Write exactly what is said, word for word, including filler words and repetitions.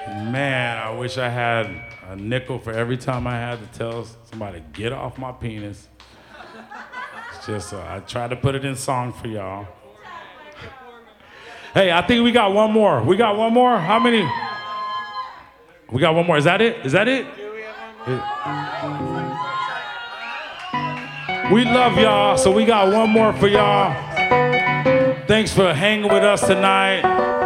Man, I wish I had a nickel for every time I had to tell somebody, get off my penis. It's just, uh, I tried to put it in song for y'all. Hey, I think we got one more. We got one more? How many? We got one more. Is that it? Is that it? We love y'all, so we got one more for y'all. Thanks for hanging with us tonight.